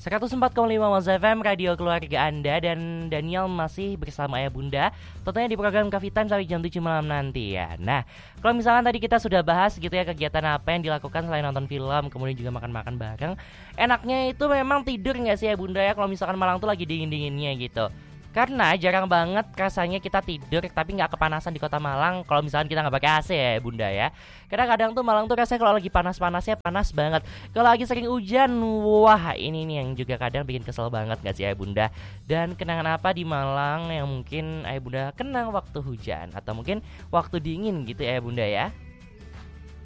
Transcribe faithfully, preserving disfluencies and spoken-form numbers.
seratus empat koma lima Moz F M, radio keluarga Anda, dan Daniel masih bersama Ayah Bunda tentunya di program Coffee Time sampai jam tujuh malam nanti ya. Nah, kalau misalkan tadi kita sudah bahas gitu ya kegiatan apa yang dilakukan selain nonton film, kemudian juga makan-makan bareng, enaknya itu memang tidur gak sih ya Bunda ya kalau misalkan Malang tuh lagi dingin-dinginnya gitu. Karena jarang banget rasanya kita tidur tapi nggak kepanasan di kota Malang kalau misalkan kita nggak pakai A C ya Bunda ya. Karena kadang tuh Malang tuh rasanya kalau lagi panas-panasnya panas banget. Kalau lagi sering hujan, wah ini nih yang juga kadang bikin kesel banget nggak sih ya Bunda. Dan kenangan apa di Malang yang mungkin Ayah Bunda kenang waktu hujan atau mungkin waktu dingin gitu ya Bunda ya.